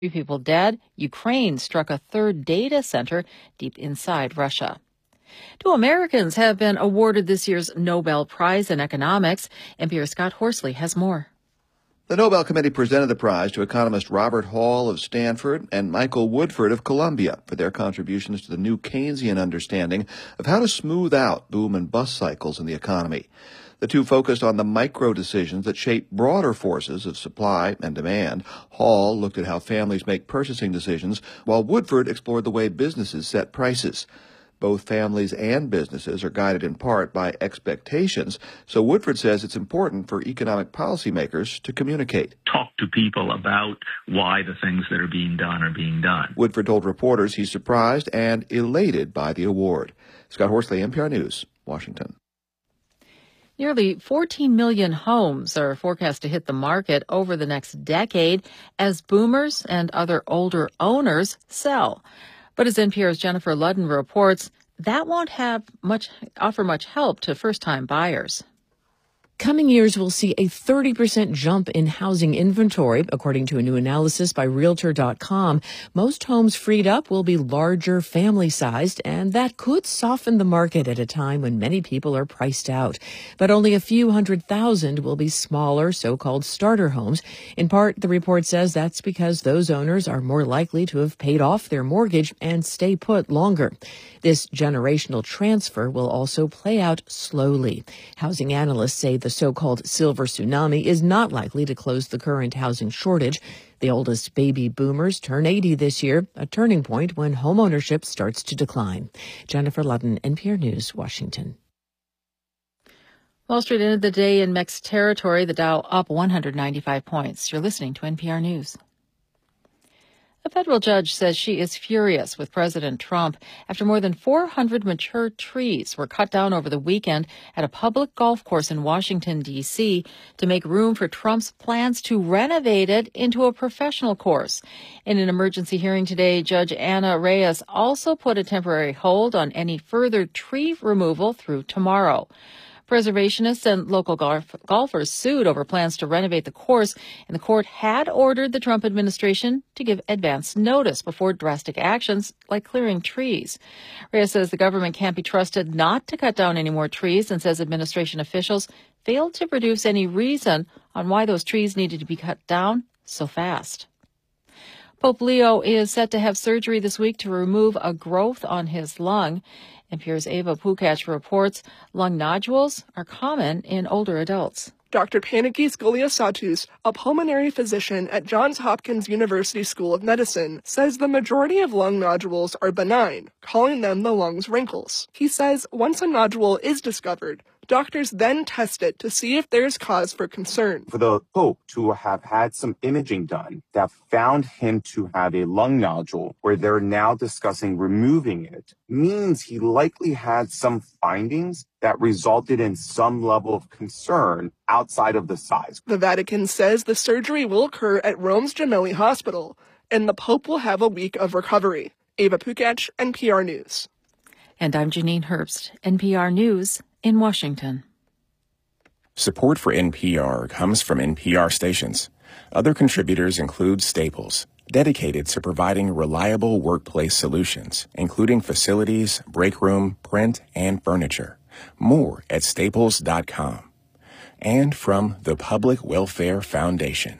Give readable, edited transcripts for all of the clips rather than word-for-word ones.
people dead. Ukraine struck a third data center deep inside Russia. 2 Americans have been awarded this year's Nobel Prize in Economics. NPR's Scott Horsley has more. The Nobel Committee presented the prize to economist Robert Hall of Stanford and Michael Woodford of Columbia for their contributions to the new Keynesian understanding of how to smooth out boom and bust cycles in the economy. The two focused on the micro decisions that shape broader forces of supply and demand. Hall looked at how families make purchasing decisions, while Woodford explored the way businesses set prices. Both families and businesses are guided in part by expectations, so Woodford says it's important for economic policymakers to communicate. Talk to people about why the things that are being done. Woodford told reporters he's surprised and elated by the award. Scott Horsley, NPR News, Washington. Nearly 14 million homes are forecast to hit the market over the next decade as boomers and other older owners sell. But as NPR's Jennifer Ludden reports, that won't offer much help to first-time buyers. Coming years will see a 30% jump in housing inventory, according to a new analysis by Realtor.com. Most homes freed up will be larger, family-sized, and that could soften the market at a time when many people are priced out. But only a few 100,000 will be smaller, so-called starter homes. In part, the report says that's because those owners are more likely to have paid off their mortgage and stay put longer. This generational transfer will also play out slowly. Housing analysts say the so-called silver tsunami is not likely to close the current housing shortage. The oldest baby boomers turn 80 this year, a turning point when homeownership starts to decline. Jennifer Ludden, NPR News, Washington. Wall Street ended the day in mixed territory, the Dow up 195 points. You're listening to NPR News. A federal judge says she is furious with President Trump after more than 400 mature trees were cut down over the weekend at a public golf course in Washington, D.C. to make room for Trump's plans to renovate it into a professional course. In an emergency hearing today, Judge Anna Reyes also put a temporary hold on any further tree removal through tomorrow. Preservationists and local golfers sued over plans to renovate the course, and the court had ordered the Trump administration to give advance notice before drastic actions like clearing trees. Reyes says the government can't be trusted not to cut down any more trees and says administration officials failed to produce any reason on why those trees needed to be cut down so fast. Pope Leo is set to have surgery this week to remove a growth on his lung. NPR's Ava Pukac reports lung nodules are common in older adults. Dr. Panagis Goliasatus, a pulmonary physician at Johns Hopkins University School of Medicine, says the majority of lung nodules are benign, calling them the lung's wrinkles. He says once a nodule is discovered, doctors then test it to see if there's cause for concern. For the Pope to have had some imaging done that found him to have a lung nodule where they're now discussing removing it means he likely had some findings that resulted in some level of concern outside of the size. The Vatican says the surgery will occur at Rome's Gemelli Hospital, and the Pope will have a week of recovery. Ava Pukac, NPR News. And I'm Janine Herbst, NPR News in Washington. Support for NPR comes from NPR stations. Other contributors include Staples, dedicated to providing reliable workplace solutions, including facilities, break room, print, and furniture. More at staples.com. And from the Public Welfare Foundation.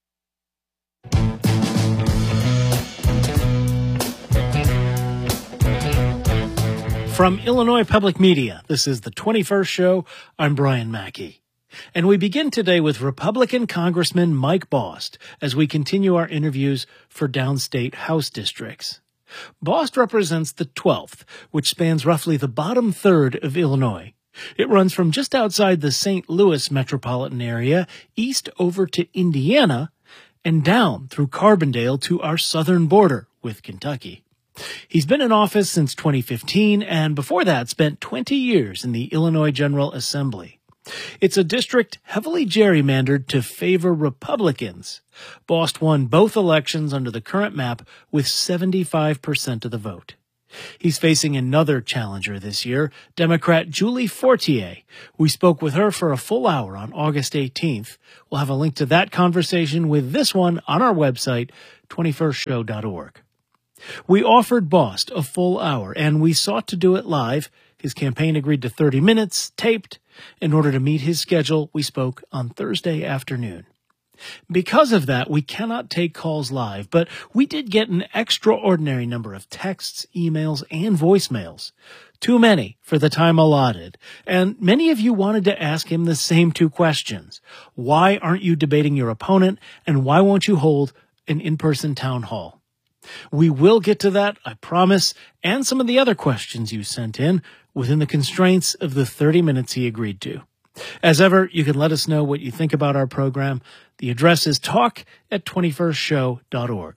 From Illinois Public Media, this is the 21st show. I'm Brian Mackey. And we begin today with Republican Congressman Mike Bost as we continue our interviews for downstate House districts. Bost represents the 12th, which spans roughly the bottom third of Illinois. It runs from just outside the St. Louis metropolitan area, east over to Indiana, and down through Carbondale to our southern border with Kentucky. He's been in office since 2015, and before that spent 20 years in the Illinois General Assembly. It's a district heavily gerrymandered to favor Republicans. Bost won both elections under the current map with 75% of the vote. He's facing another challenger this year, Democrat Julie Fortier. We spoke with her for a full hour on August 18th. We'll have a link to that conversation with this one on our website, 21stshow.org. We offered Bost a full hour, and we sought to do it live. His campaign agreed to 30 minutes, taped. In order to meet his schedule, we spoke on Thursday afternoon. Because of that, we cannot take calls live, but we did get an extraordinary number of texts, emails, and voicemails. Too many for the time allotted. And many of you wanted to ask him the same two questions. Why aren't you debating your opponent? And why won't you hold an in-person town hall? We will get to that, I promise, and some of the other questions you sent in within the constraints of the 30 minutes he agreed to. As ever, you can let us know what you think about our program. The address is talk@21stshow.org.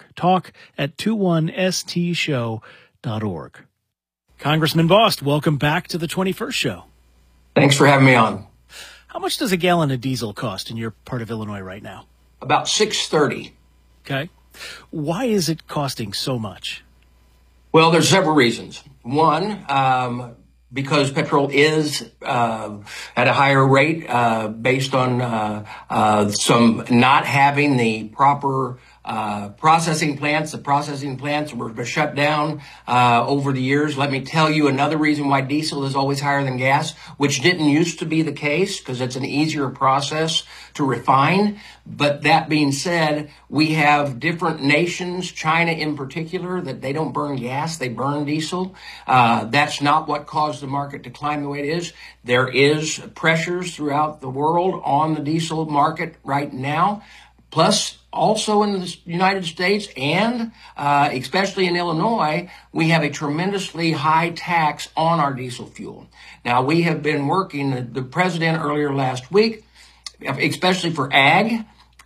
Talk@21stshow.org. Congressman Bost, welcome back to the 21st Show. Thanks for having me on. How much does a gallon of diesel cost in your part of Illinois right now? About $6.30. Okay. Why is it costing so much? Well, there's several reasons. One, because petrol is at a higher rate based on some not having the proper processing plants. The processing plants were shut down over the years. Let me tell you another reason why diesel is always higher than gas, which didn't used to be the case because it's an easier process to refine. But that being said, we have different nations, China in particular, that they don't burn gas, they burn diesel. That's not what caused the market to climb the way it is. There is pressures throughout the world on the diesel market right now. Plus, also in the United States and especially in Illinois, we have a tremendously high tax on our diesel fuel. Now, we have been working, the president earlier last week, especially for ag.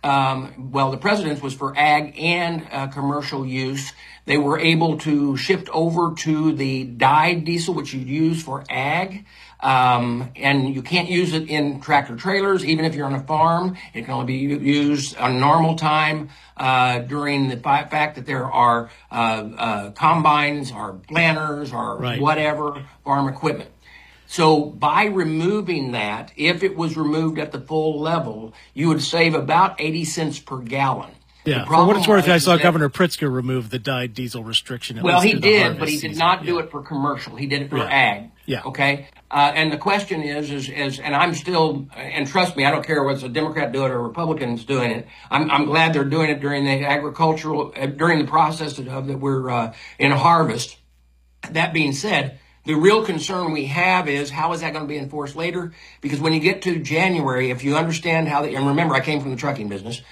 The president's was for ag and commercial use. They were able to shift over to the dyed diesel, which you use for ag. And you can't use it in tractor trailers, even if you're on a farm. It can only be used on normal time during the fact that there are combines or planters or whatever farm equipment. So by removing that, if it was removed at the full level, you would save about 80 cents per gallon. Yeah, for what it's worth, I saw Governor Pritzker remove the dyed diesel restriction. Well, he did, but he did not do it for commercial. He did it for ag. Yeah. Okay. And the question is, and I'm still, and trust me, I don't care whether it's a Democrat doing it or Republicans doing it. I'm glad they're doing it during the during the process of that we're in harvest. That being said, the real concern we have is how is that going to be enforced later? Because when you get to January, if you understand how, and remember, I came from the trucking business.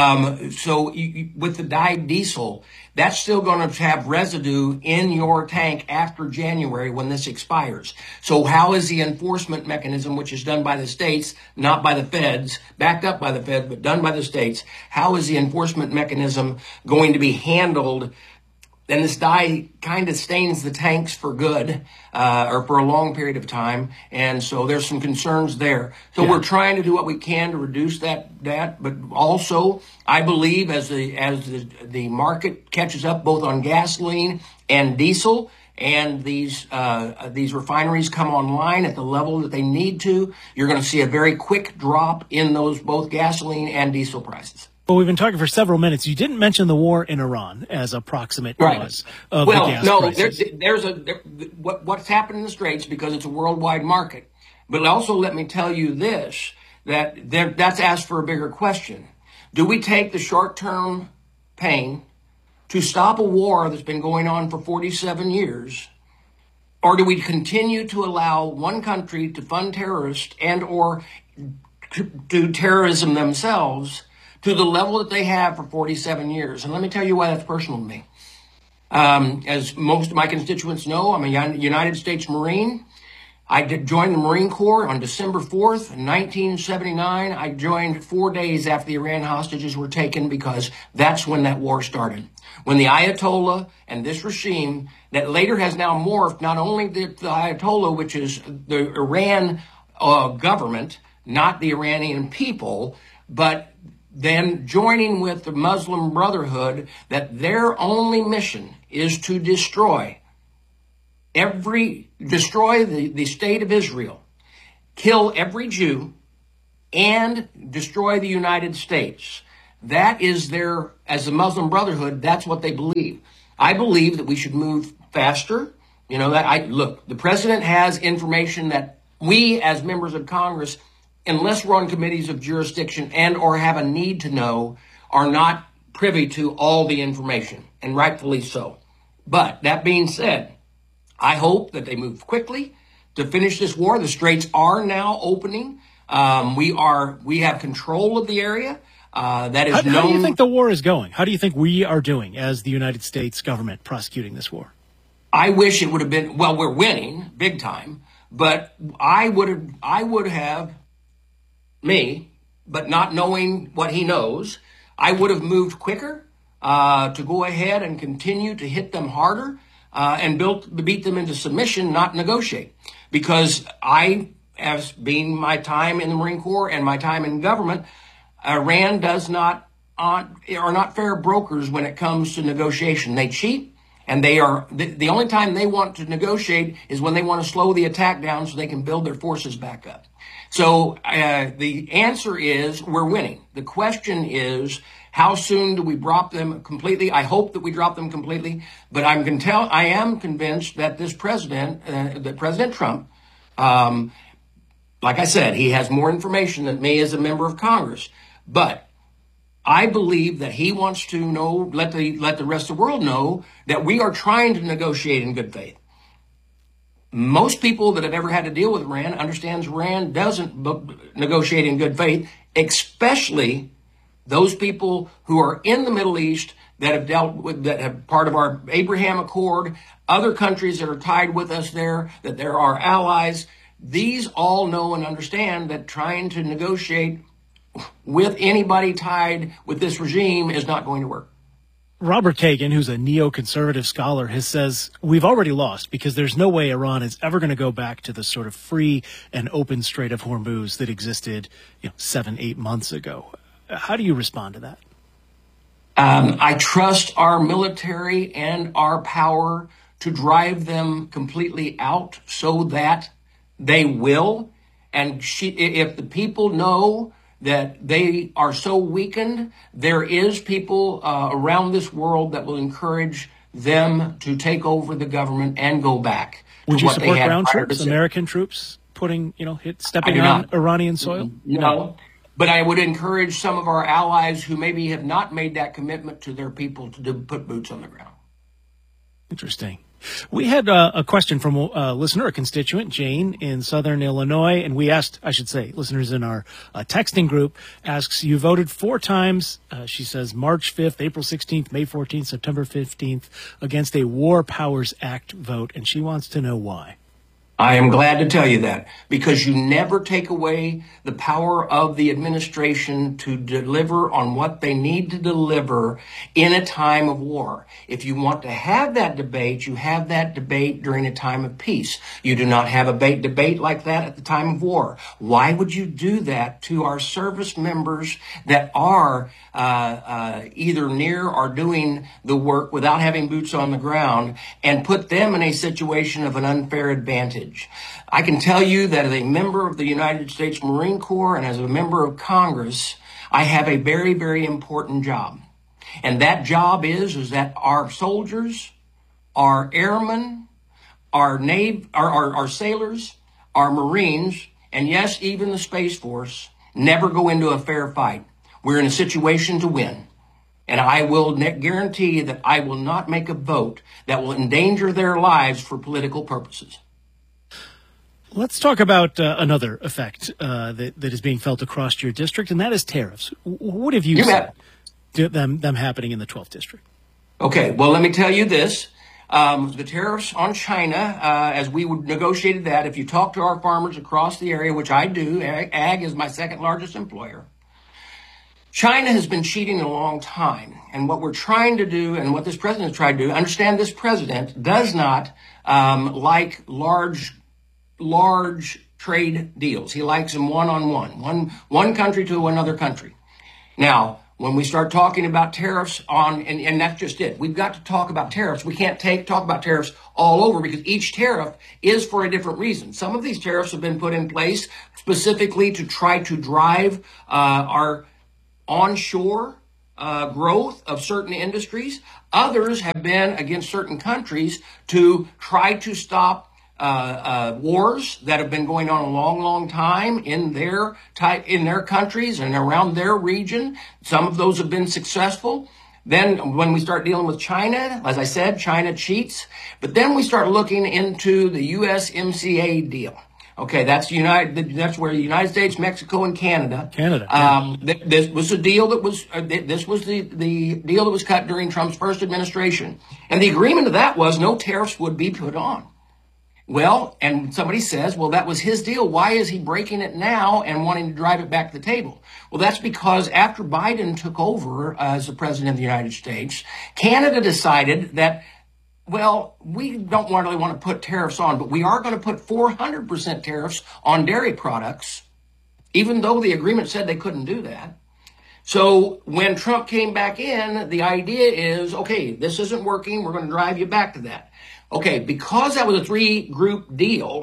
So with the dyed diesel, that's still going to have residue in your tank after January when this expires. So how is the enforcement mechanism, which is done by the states, not by the feds, backed up by the Fed, but done by the states? How is the enforcement mechanism going to be handled? And this dye kind of stains the tanks for good, or for a long period of time. And so there's some concerns there. So we're trying to do what we can to reduce that, but also I believe as the market catches up both on gasoline and diesel, and these refineries come online at the level that they need to, you're going to see a very quick drop in those both gasoline and diesel prices. Well, we've been talking for several minutes. You didn't mention the war in Iran as a proximate cause of the gas prices. What's happened in the Straits, because it's a worldwide market. But also let me tell you this, that's asked for a bigger question. Do we take the short-term pain to stop a war that's been going on for 47 years, or do we continue to allow one country to fund terrorists and or do terrorism themselves to the level that they have for 47 years. And let me tell you why that's personal to me. As most of my constituents know, I'm a United States Marine. I joined the Marine Corps on December 4th, 1979. I joined 4 days after the Iran hostages were taken because that's when that war started. When the Ayatollah and this regime that later has now morphed, not only the Ayatollah, which is the Iran government, not the Iranian people, but then joining with the Muslim Brotherhood, that their only mission is to destroy the state of Israel, kill every Jew, and destroy the United States. That is as a Muslim Brotherhood, that's what they believe. I believe that we should move faster. The president has information that we as members of Congress, unless we're on committees of jurisdiction and or have a need to know, are not privy to all the information, and rightfully so. But that being said, I hope that they move quickly to finish this war. The straits are now opening. We have control of the area. That is known. How do you think the war is going? How do you think we are doing as the United States government prosecuting this war? I wish it would have been, well, we're winning big time, but I would have, but not knowing what he knows, I would have moved quicker to go ahead and continue to hit them harder and beat them into submission, not negotiate. Because as being my time in the Marine Corps and my time in government, Iran are not fair brokers when it comes to negotiation. They cheat, and they are the only time they want to negotiate is when they want to slow the attack down so they can build their forces back up. So the answer is we're winning. The question is, how soon do we drop them completely? I hope that we drop them completely, but I am convinced that this president, that President Trump, like I said, he has more information than me as a member of Congress. But I believe that he wants to let the rest of the world know that we are trying to negotiate in good faith. Most people that have ever had to deal with Iran understands Iran doesn't negotiate in good faith, especially those people who are in the Middle East that have dealt with, that have part of our Abraham Accord, other countries that are tied with us there, that they're our allies. These all know and understand that trying to negotiate with anybody tied with this regime is not going to work. Robert Kagan, who's a neoconservative scholar, says we've already lost because there's no way Iran is ever going to go back to the sort of free and open Strait of Hormuz that existed 7-8 months ago. How do you respond to that? I trust our military and our power to drive them completely out so that they will. And if the people know that they are so weakened, there is people around this world that will encourage them to take over the government and go back. Would you support ground troops, American troops, stepping on Iranian soil? No, but I would encourage some of our allies who maybe have not made that commitment to their people to put boots on the ground. Interesting. We had a question from a listener, a constituent, Jane, in southern Illinois, and we asked, listeners in our texting group asks, you voted 4 times, she says, March 5th, April 16th, May 14th, September 15th, against a War Powers Act vote, and she wants to know why. I am glad to tell you that, because you never take away the power of the administration to deliver on what they need to deliver in a time of war. If you want to have that debate, you have that debate during a time of peace. You do not have a debate like that at the time of war. Why would you do that to our service members that are either near or doing the work without having boots on the ground, and put them in a situation of an unfair advantage? I can tell you that as a member of the United States Marine Corps and as a member of Congress, I have a very, very important job. And that job is that our soldiers, our airmen, our sailors, our Marines, and yes, even the Space Force, never go into a fair fight. We're in a situation to win. And I will guarantee that I will not make a vote that will endanger their lives for political purposes. Let's talk about another effect that is being felt across your district, and that is tariffs. What have you seen them happening in the 12th district? Okay, well, let me tell you this. The tariffs on China, as we negotiated that, if you talk to our farmers across the area, which I do, Ag is my second largest employer, China has been cheating a long time. And what we're trying to do, and what this president has tried to do, understand this president does not like large trade deals. He likes them one-on-one, one country to another country. Now, when we start talking about tariffs and that's just it. We've got to talk about tariffs. We can't talk about tariffs all over because each tariff is for a different reason. Some of these tariffs have been put in place specifically to try to drive our onshore growth of certain industries. Others have been against certain countries to try to stop wars that have been going on a long, long time in their countries and around their region. Some of those have been successful. Then when we start dealing with China, as I said, China cheats. But then we start looking into the USMCA deal. Okay, that's where the United States, Mexico, and Canada. This was a deal that was the deal that was cut during Trump's first administration, and the agreement of that was no tariffs would be put on. Well, and somebody says, well, that was his deal. Why is he breaking it now and wanting to drive it back to the table? Well, that's because after Biden took over as the president of the United States, Canada decided that, well, we don't really want to put tariffs on, but we are going to put 400% tariffs on dairy products, even though the agreement said they couldn't do that. So when Trump came back in, the idea is, okay, this isn't working. We're going to drive you back to that. Okay, because that was a three-country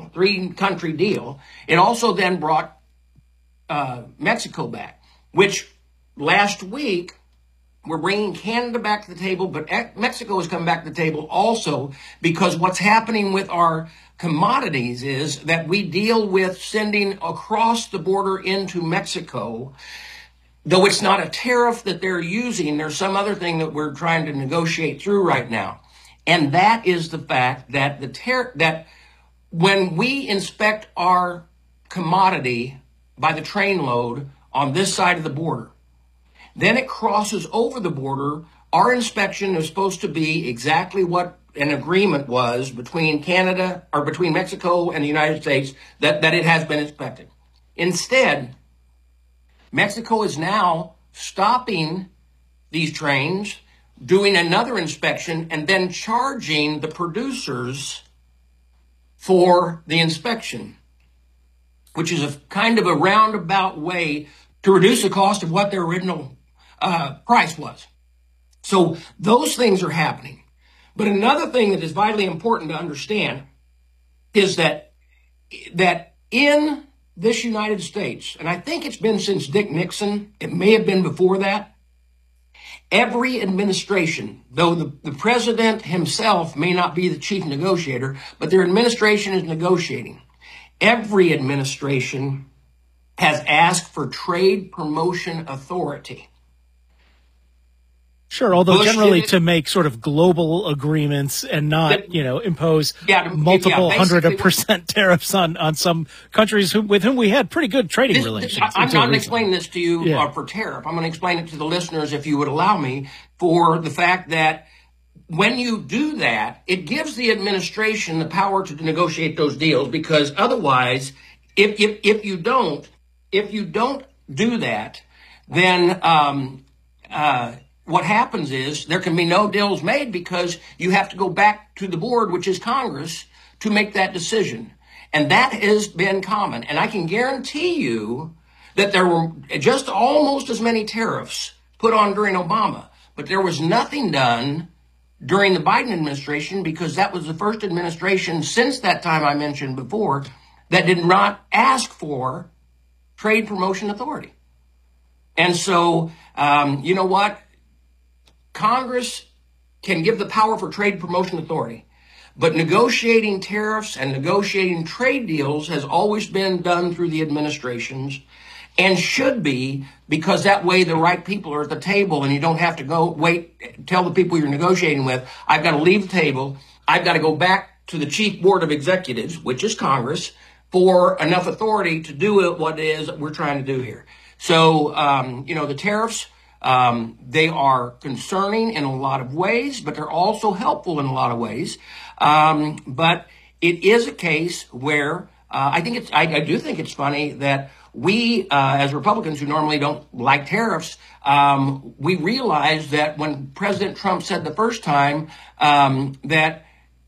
deal, it also then brought Mexico back, which last week we're bringing Canada back to the table, but Mexico has come back to the table also because what's happening with our commodities is that we deal with sending across the border into Mexico. Though it's not a tariff that they're using, there's some other thing that we're trying to negotiate through right now. And that is the fact that that when we inspect our commodity by the train load on this side of the border, then it crosses over the border. Our inspection is supposed to be exactly what an agreement was between Canada or between Mexico and the United States that it has been inspected. Instead, Mexico is now stopping these trains, doing another inspection, and then charging the producers for the inspection, which is a kind of a roundabout way to reduce the cost of what their original price was. So those things are happening. But another thing that is vitally important to understand is that in this United States, and I think it's been since Dick Nixon, it may have been before that, every administration, though the president himself may not be the chief negotiator, but their administration is negotiating. Every administration has asked for trade promotion authority. Sure, although generally to make sort of global agreements and not, impose multiple 100% tariffs on some countries with whom we had pretty good trading relations. I'm not going to explain this to you for tariff. I'm going to explain it to the listeners, if you would allow me, for the fact that when you do that, it gives the administration the power to negotiate those deals, because otherwise, if you don't do that, then what happens is there can be no deals made because you have to go back to the board, which is Congress, to make that decision. And that has been common. And I can guarantee you that there were just almost as many tariffs put on during Obama, but there was nothing done during the Biden administration, because that was the first administration since that time I mentioned before that did not ask for trade promotion authority. And so, you know what? Congress can give the power for trade promotion authority, but negotiating tariffs and negotiating trade deals has always been done through the administrations, and should be, because that way the right people are at the table and you don't have to tell the people you're negotiating with, I've got to leave the table, I've got to go back to the chief board of executives, which is Congress, for enough authority to do what it is that we're trying to do here. So, the tariffs, they are concerning in a lot of ways, but they're also helpful in a lot of ways. But it is a case where I do think it's funny that we, as Republicans who normally don't like tariffs, we realize that when President Trump said the first time that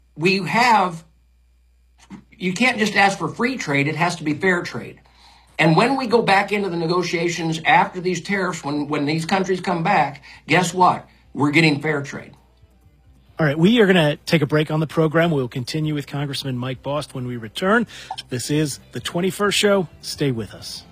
you can't just ask for free trade, it has to be fair trade. And when we go back into the negotiations after these tariffs, when these countries come back, guess what? We're getting fair trade. All right, we are going to take a break on the program. We'll continue with Congressman Mike Bost when we return. This is the 21st Show. Stay with us.